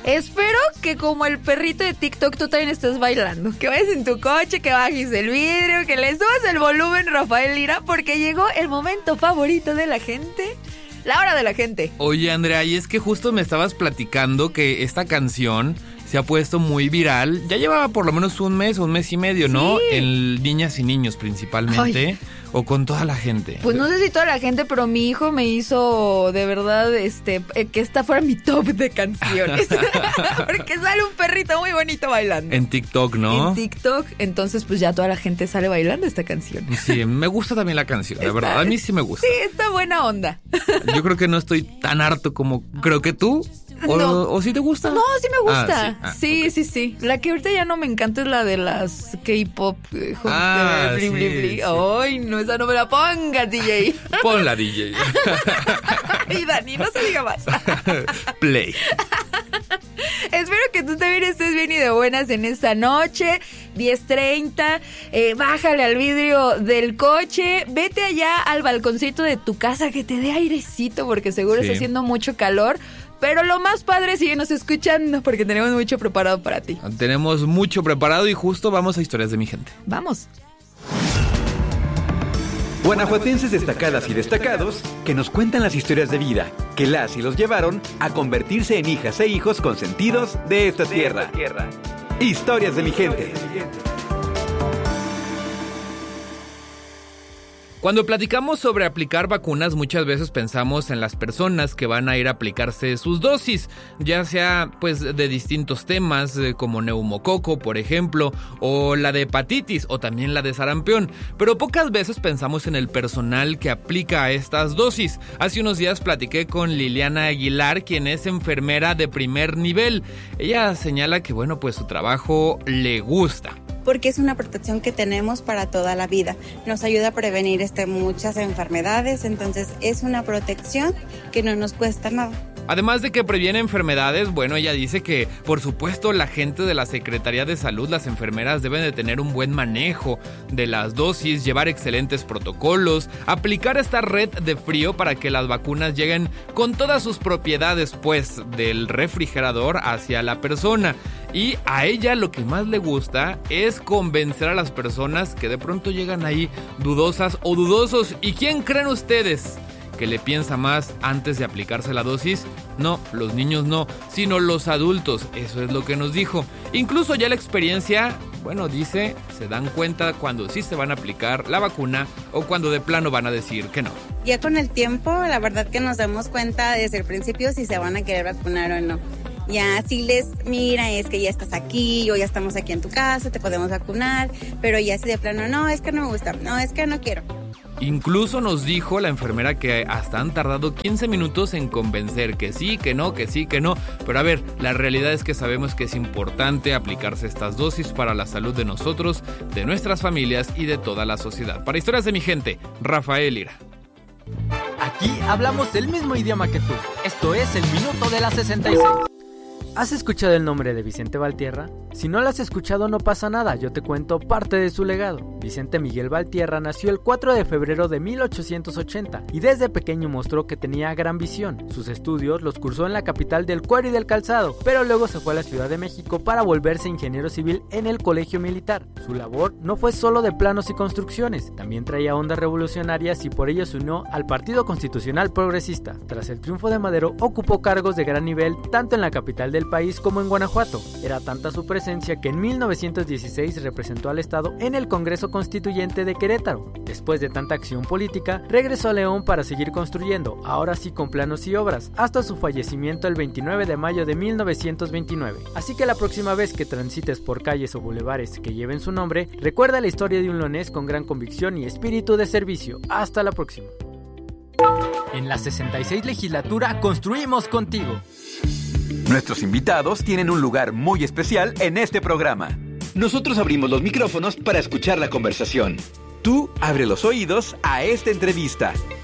Espero que como el perrito de TikTok tú también estés bailando. Que vayas en tu coche, que bajes el vidrio, que le subas el volumen, Rafael Lira, porque llegó el momento favorito de la gente. La hora de la gente. Oye, Andrea, y es que justo me estabas platicando que esta canción se ha puesto muy viral. Ya llevaba por lo menos un mes y medio, ¿no? Sí. En niñas y niños principalmente. Ay. O con toda la gente. Pues no sé si toda la gente, pero mi hijo me hizo de verdad que esta fuera mi top de canciones. Porque sale un perrito muy bonito bailando. En TikTok, ¿no? En TikTok, entonces pues ya toda la gente sale bailando esta canción. Sí, me gusta también la canción, de verdad. A mí sí me gusta. Sí, está buena onda. Yo creo que no estoy tan harto como creo que tú. ¿O sí te gusta? No, sí me gusta. Sí. La que ahorita ya no me encanta es la de las K-pop. Bli, bli, bli. Ay, no, esa no me la pongas, DJ. Ponla, DJ. Y Dani, no se diga más. Play. Espero que tú también estés bien y de buenas en esta noche. 10:30. Bájale al vidrio del coche. Vete allá al balconcito de tu casa que te dé airecito, porque seguro está haciendo mucho calor. Pero lo más padre, síguenos escuchando porque tenemos mucho preparado para ti. Tenemos mucho preparado y justo vamos a Historias de mi gente. Vamos. Guanajuatenses destacadas y destacados que nos cuentan las historias de vida que las y los llevaron a convertirse en hijas e hijos consentidos de esta tierra. Historias de mi gente. Cuando platicamos sobre aplicar vacunas, muchas veces pensamos en las personas que van a ir a aplicarse sus dosis, ya sea pues de distintos temas como neumococo, por ejemplo, o la de hepatitis o también la de sarampión, pero pocas veces pensamos en el personal que aplica estas dosis. Hace unos días platiqué con Liliana Aguilar, quien es enfermera de primer nivel. Ella señala que bueno, pues su trabajo le gusta. Porque es una protección que tenemos para toda la vida. Nos ayuda a prevenir muchas enfermedades, entonces es una protección que no nos cuesta nada. Además de que previene enfermedades, bueno, ella dice que, por supuesto, la gente de la Secretaría de Salud, las enfermeras, deben de tener un buen manejo de las dosis, llevar excelentes protocolos, aplicar esta red de frío para que las vacunas lleguen con todas sus propiedades, pues, del refrigerador hacia la persona. Y a ella lo que más le gusta es convencer a las personas que de pronto llegan ahí dudosas o dudosos. ¿Y quién creen ustedes que le piensa más antes de aplicarse la dosis? No, los niños no, sino los adultos. Eso es lo que nos dijo. Incluso ya la experiencia, bueno, dice, se dan cuenta cuando sí se van a aplicar la vacuna o cuando de plano van a decir que no. Ya con el tiempo, la verdad que nos damos cuenta desde el principio si se van a querer vacunar o no. Ya si les mira, es que ya estás aquí o ya estamos aquí en tu casa, te podemos vacunar, pero ya si de plano, no, es que no me gusta, no, es que no quiero. Incluso nos dijo la enfermera que hasta han tardado 15 minutos en convencer que sí, que no, que sí, que no. Pero a ver, la realidad es que sabemos que es importante aplicarse estas dosis para la salud de nosotros, de nuestras familias y de toda la sociedad. Para Historias de mi gente, Rafael Lira. Aquí hablamos el mismo idioma que tú. Esto es el Minuto de la 66. ¿Has escuchado el nombre de Vicente Valtierra? Si no lo has escuchado no pasa nada, yo te cuento parte de su legado. Vicente Miguel Valtierra nació el 4 de febrero de 1880 y desde pequeño mostró que tenía gran visión. Sus estudios los cursó en la capital del cuero y del calzado, pero luego se fue a la Ciudad de México para volverse ingeniero civil en el Colegio Militar. Su labor no fue solo de planos y construcciones, también traía ondas revolucionarias y por ello se unió al Partido Constitucional Progresista. Tras el triunfo de Madero ocupó cargos de gran nivel tanto en la capital del país como en Guanajuato. Era tanta su presencia que en 1916 representó al estado en el Congreso Constituyente de Querétaro. Después de tanta acción política, regresó a León para seguir construyendo, ahora sí con planos y obras, hasta su fallecimiento el 29 de mayo de 1929. Así que la próxima vez que transites por calles o bulevares que lleven su nombre, recuerda la historia de un leonés con gran convicción y espíritu de servicio. Hasta la próxima. En la 66 legislatura construimos contigo. Nuestros invitados tienen un lugar muy especial en este programa. Nosotros abrimos los micrófonos para escuchar la conversación. Tú abre los oídos a esta entrevista.